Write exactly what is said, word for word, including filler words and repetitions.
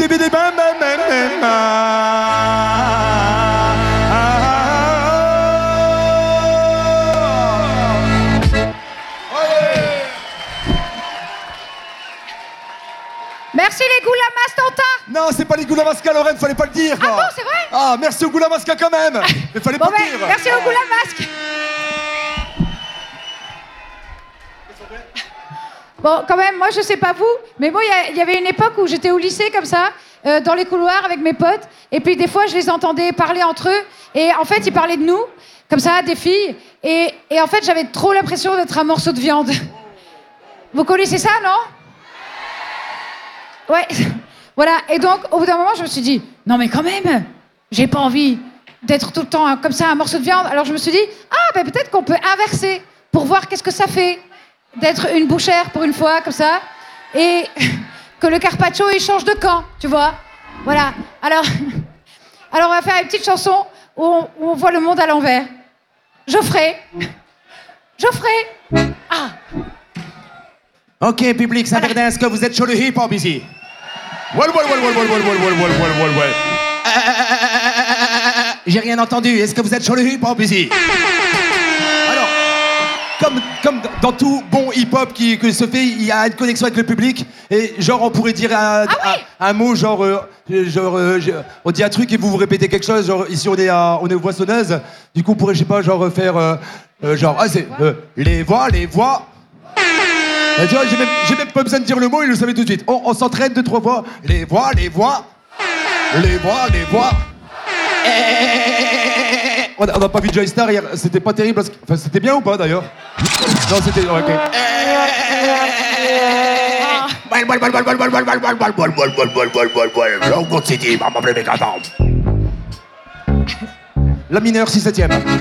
bidi bam bam bam bam Merci les Goulamas Tanta. Non, c'est pas les Goulamasca, Lorraine, fallait pas le dire. Ah bon, c'est vrai? Ah, merci aux Goulamasca quand même. Mais fallait Bon pas ben, le dire. merci aux Goulamasques. Bon, quand même, moi je sais pas vous, mais moi il y, y avait une époque où j'étais au lycée comme ça, euh, dans les couloirs avec mes potes, et puis des fois je les entendais parler entre eux, et en fait ils parlaient de nous, comme ça, des filles, et, et en fait j'avais trop l'impression d'être un morceau de viande. Vous connaissez ça, non? Ouais, voilà, et donc au bout d'un moment je me suis dit, non mais quand même, j'ai pas envie d'être tout le temps comme ça un morceau de viande, alors je me suis dit, ah ben peut-être qu'on peut inverser, pour voir qu'est-ce que ça fait d'être une bouchère pour une fois, comme ça, et que le carpaccio, il change de camp, tu vois. Voilà. Alors, alors on va faire une petite chanson où on, où on voit le monde à l'envers. Geoffrey. Geoffrey. Ah. Ok, public, ça Voilà. est-ce que vous êtes chaud le hip-hop ici? Well, well, well, well, well, well, well, well, well, well, well, well. Euh, euh, euh, euh, J'ai rien entendu. Est-ce que vous êtes chaud le hip-hop ici? Alors, comme, comme dans tout bon hip-hop qui que se fait, il y a une connexion avec le public. Et genre, on pourrait dire un, Ah oui. un, un mot, genre, euh, genre euh, je- on dit un truc et vous vous répétez quelque chose. Genre, ici, on est, à, on est aux Voissonneuses. Du coup, on pourrait, je sais pas, genre, faire, euh, euh, genre, ah, c'est euh, les voix, les voix. Euh, tu vois, j'ai même, j'ai même pas besoin de dire le mot, il le savait tout de suite. On, on s'entraîne deux, trois fois. Les voix, les voix. Les voix, les voix. On a, on a pas vu Joy Star hier, c'était pas terrible. Parce que, enfin, c'était bien ou pas d'ailleurs? Non, c'était. Ok. La mineure, six septième.